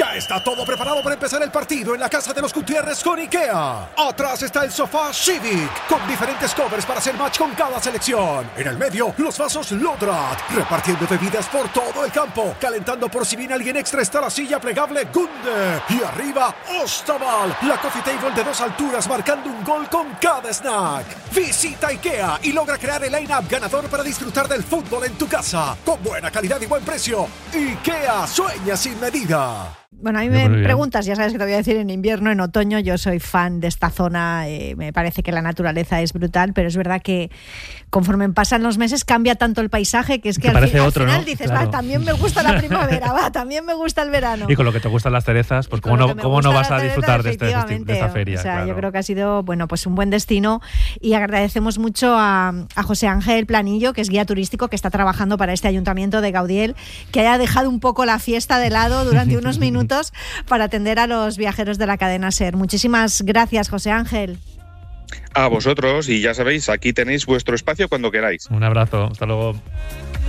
Ya está todo preparado para empezar el partido en la casa de los Gutiérrez con IKEA. Atrás está el sofá Civic, con diferentes covers para hacer match con cada selección. En el medio, los vasos Lodrat, repartiendo bebidas por todo el campo. Calentando por si viene alguien extra está la silla plegable Gunde. Y arriba, Ostaval, la coffee table de 2 alturas marcando un gol con cada snack. Visita IKEA y logra crear el line-up ganador para disfrutar del fútbol en tu casa. Con buena calidad y buen precio. IKEA, sueña sin medida. Bueno, a mí me preguntas, ya sabes que te voy a decir en invierno, en otoño, yo soy fan de esta zona, me parece que la naturaleza es brutal, pero es verdad que conforme pasan los meses cambia tanto el paisaje que es que al final, ¿no? Dices, claro, va, también me gusta la primavera, va, también me gusta el verano. Y con lo que te gustan las cerezas, pues cómo no vas a disfrutar de esta feria. O sea, claro. Yo creo que ha sido, bueno, pues un buen destino y agradecemos mucho a José Ángel Planillo, que es guía turístico, que está trabajando para este ayuntamiento de Gaudiel, que haya dejado un poco la fiesta de lado durante unos minutos para atender a los viajeros de la cadena SER. Muchísimas gracias, José Ángel. A vosotros, y ya sabéis, aquí tenéis vuestro espacio cuando queráis. Un abrazo, hasta luego.